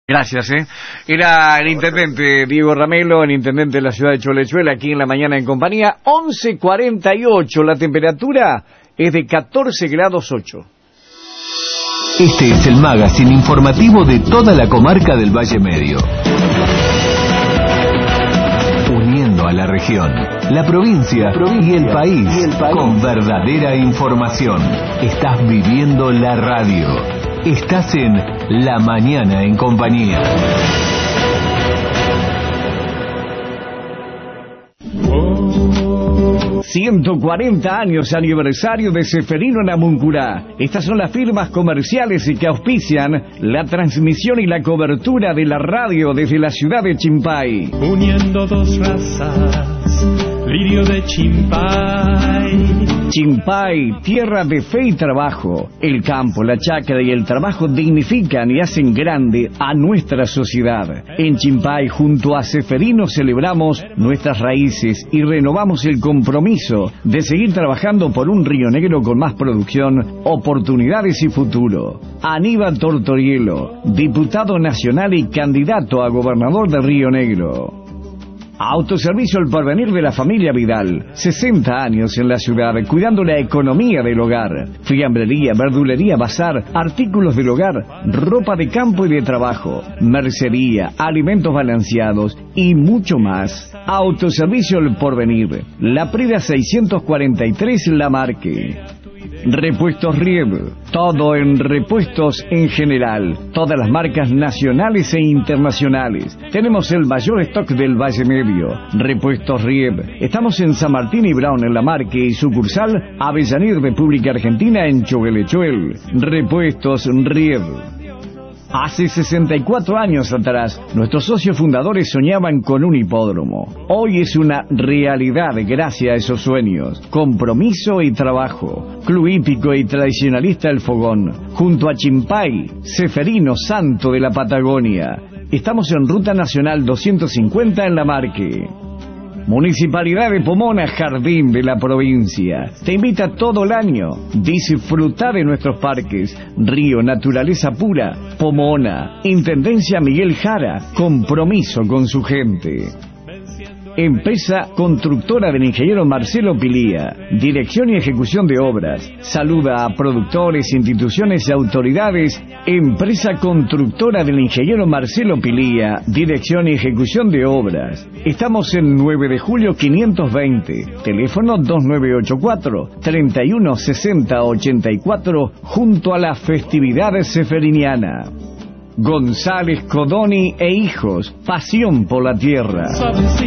Gracias, Era el intendente Diego Ramelo, el intendente de la ciudad de Cholechuela, aquí en la mañana en compañía. 11:48, la temperatura es de 14 grados 8. Este es el magazine informativo de toda la comarca del Valle Medio. Uniendo a la región, la provincia y el país con verdadera información. Estás viviendo la radio. Estás en La Mañana en Compañía. Oh. 140 años aniversario de Ceferino Namuncurá. Estas son las firmas comerciales que auspician la transmisión y la cobertura de la radio desde la ciudad de Chimpay. Uniendo dos razas, lirio de Chimpay. Chimpay, tierra de fe y trabajo. El campo, la chacra y el trabajo dignifican y hacen grande a nuestra sociedad. En Chimpay, junto a Ceferino, celebramos nuestras raíces y renovamos el compromiso de seguir trabajando por un Río Negro con más producción, oportunidades y futuro. Aníbal Tortorielo, diputado nacional y candidato a gobernador de Río Negro. Autoservicio El Porvenir de la familia Vidal, 60 años en la ciudad, cuidando la economía del hogar. Fiambrería, verdulería, bazar, artículos del hogar, ropa de campo y de trabajo, mercería, alimentos balanceados y mucho más. Autoservicio El Porvenir, La Prida 643 La Marque. Repuestos Rieb, todo en repuestos en general, todas las marcas nacionales e internacionales. Tenemos el mayor stock del Valle Medio. Repuestos Rieb, estamos en San Martín y Brown en La Marque y sucursal Avellaneda, República Argentina en Choguelechuel. Repuestos Rieb. Hace 64 años atrás, nuestros socios fundadores soñaban con un hipódromo. Hoy es una realidad gracias a esos sueños. Compromiso y trabajo. Club hípico y tradicionalista El Fogón. Junto a Chimpay, Ceferino, santo de la Patagonia. Estamos en Ruta Nacional 250 en La Marque. Municipalidad de Pomona, jardín de la provincia. Te invita todo el año. Disfruta de nuestros parques. Río, naturaleza pura. Pomona. Intendencia Miguel Jara. Compromiso con su gente. Empresa constructora del ingeniero Marcelo Pilía. Dirección y ejecución de obras. Saluda a productores, instituciones y autoridades. Empresa constructora del ingeniero Marcelo Pilía. Dirección y ejecución de obras. Estamos en 9 de julio 520. Teléfono 2984-316084 junto a la festividad ceferiniana. González Codoni e Hijos. Pasión por la tierra.